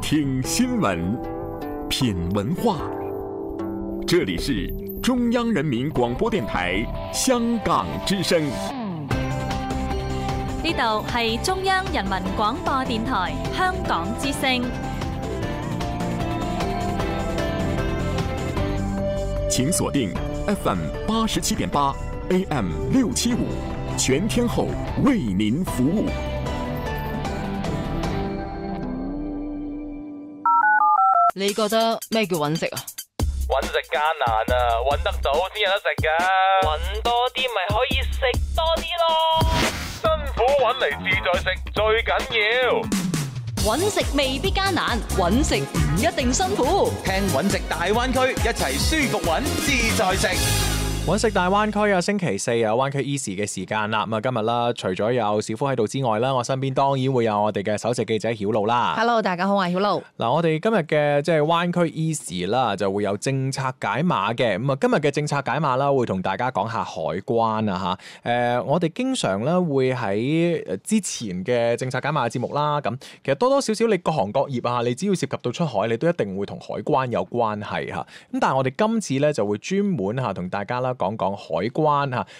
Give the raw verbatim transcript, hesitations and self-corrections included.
听新闻，品文化。这里是中央人民廣播電台香港之聲。 呢度係中央人民廣播電台香港之聲。 請鎖定 F M 八十七點八 A M 六七五，全天候為您服務。 你覺得咩叫揾食啊？ 揾食艱難啊，揾得到先有得食噶。揾多啲咪可以食多啲咯。辛苦揾嚟自在食最緊要。 揾食未必艱難，揾食唔一定辛苦。 聽揾食大灣區，一齊舒服揾自在食。 揾食大灣區啊，星期四有灣區 Easy 嘅時間啦。咁啊，今日啦，除咗有小夫喺度之外啦，我身邊當然會有我哋嘅首席記者曉露啦。 Hello， 大家好，我係曉露。 嗱，我哋今日嘅即係灣區 Easy 啦，就會有政策解碼嘅。咁啊，今日嘅政策解碼啦，會同大家講下海關啊嚇。誒，我哋經常咧會喺誒之前嘅政策解碼嘅節目啦，咁其實多多少少你各行各業啊，你只要涉及到出海，你都一定會同海關有關係嚇。咁但係我哋今次咧就會專門嚇同大家啦。講講海關嚇，